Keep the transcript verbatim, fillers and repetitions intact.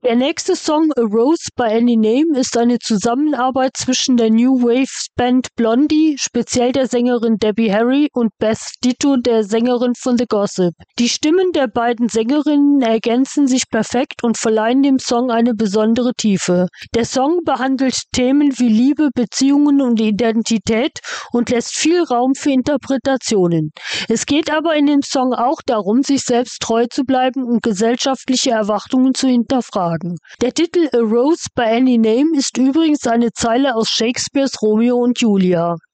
Der nächste Song "A Rose" by Any Name ist eine Zusammenarbeit zwischen der New Wave Band Blondie, speziell der Sängerin Debbie Harry, und Beth Ditto, der Sängerin von The Gossip. Die Stimmen der beiden Sängerinnen ergänzen sich perfekt und verleihen dem Song eine besondere Tiefe. Der Song behandelt Themen wie Liebe, Beziehungen und Identität und lässt viel Raum für Interpretationen. Es geht aber in dem Song auch darum, sich selbst treu zu bleiben und gesellschaftliche Erwartungen zu hinterfragen. Der Titel "A Rose by Any Name" ist übrigens eine Zeile aus Shakespeares Romeo und Julia.